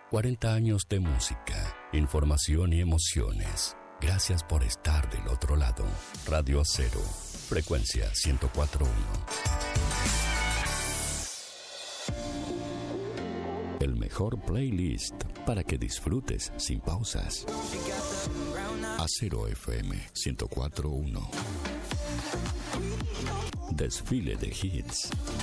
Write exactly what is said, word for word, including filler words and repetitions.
cuarenta años de música, información y emociones. Gracias por estar del otro lado. Radio Acero, frecuencia ciento cuatro punto uno. El mejor playlist para que disfrutes sin pausas. Acero F M ciento cuatro punto uno. Desfile de hits.